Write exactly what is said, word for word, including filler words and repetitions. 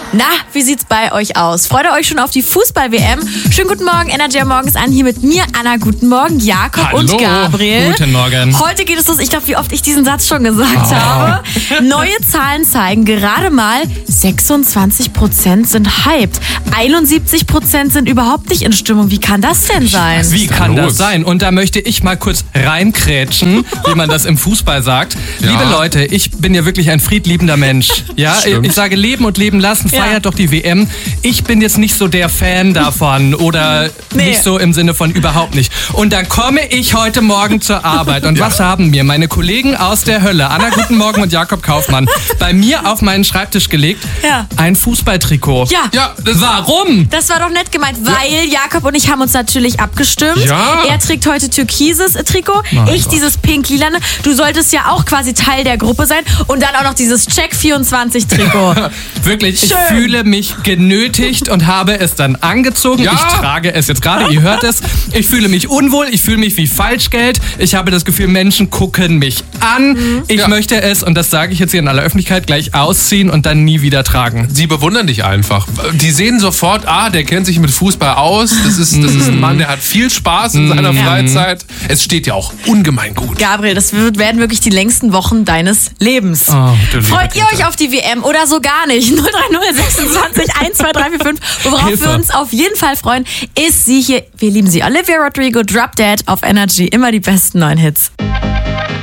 Na, wie sieht's bei euch aus? Freut ihr euch schon auf die Fußball-W M? Schönen guten Morgen, Energy morgens an. Hier mit mir, Anna. Guten Morgen, Jakob Hallo. und Gabriel. Guten Morgen. Heute geht es los. Ich glaube, wie oft ich diesen Satz schon gesagt oh. habe. Neue Zahlen zeigen, gerade mal sechsundzwanzig Prozent sind hyped. einundsiebzig Prozent sind überhaupt nicht in Stimmung. Wie kann das denn sein? Wie kann das sein? Und da möchte ich mal kurz reinkrätschen, wie man das im Fußball sagt. Ja. Liebe Leute, ich bin ja wirklich ein friedliebender Mensch. Ja, Stimmt. ich sage leben und leben lassen, feiert ja. doch die W M. Ich bin jetzt nicht so der Fan davon oder nee. nicht so im Sinne von überhaupt nicht. Und dann komme ich heute Morgen zur Arbeit und ja. was haben mir meine Kollegen aus der Hölle, Anna Guten Morgen und Jakob Kaufmann, bei mir auf meinen Schreibtisch gelegt? Ja. Ein Fußballtrikot. Ja. ja das Warum? Das war doch nett gemeint, weil ja. Jakob und ich haben uns natürlich abgestimmt. Ja. Er trägt heute türkises Trikot, mein ich Gott. dieses pink-lilane. Du solltest ja auch quasi Teil der Gruppe sein und dann auch noch dieses Check vierundzwanzig Trikot. Wirklich, Schön. ich fühle mich genötigt und habe es dann angezogen. Ja. Ich trage es jetzt gerade, ihr hört es. Ich fühle mich unwohl, ich fühle mich wie Falschgeld. Ich habe das Gefühl, Menschen gucken mich an. Mhm. Ich ja. möchte es, und das sage ich jetzt hier in aller Öffentlichkeit, gleich ausziehen und dann nie wieder tragen. Sie bewundern dich einfach. Die sehen sofort, ah, der kennt sich mit Fußball aus. Das ist, das ist ein Mann, der hat viel Spaß in seiner ja. Freizeit. Es steht ja auch ungemein gut. Gabriel, das wird, werden wirklich die längsten Wochen deines Lebens. Oh, Freut ihr euch auf die W M oder so gar nicht? null drei null sechsundzwanzig eins zwei drei vier fünf. Worauf Hilfe. wir uns auf jeden Fall freuen, ist sie hier. Wir lieben sie. Olivia Rodrigo, Drop Dead auf Energy. Immer die besten neuen Hits.